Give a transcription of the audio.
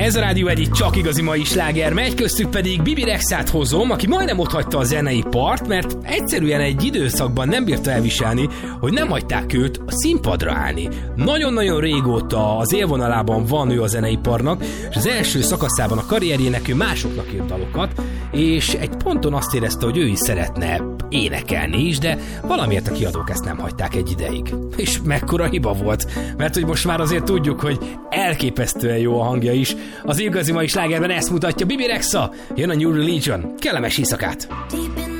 Ez a Rádió egy csak igazi mai sláger megy, köztük pedig Bibi Rexát hozom, aki majdnem otthagyta a zenei part, mert egyszerűen egy időszakban nem bírta elviselni, hogy nem hagyták őt a színpadra állni. Nagyon-nagyon régóta az élvonalában van ő a zeneiparnak, és az első szakaszában a karrierjének ő másoknak írt dalokat, és egy ponton azt érezte, hogy ő is szeretne énekelni is, de valamiért a kiadók ezt nem hagyták egy ideig. És mekkora hiba volt, mert hogy most már azért tudjuk, hogy elképesztően jó a hangja is. Az igazi mai slágerben ezt mutatja Bibi Rexa, jön a New Religion. Kellemes éjszakát!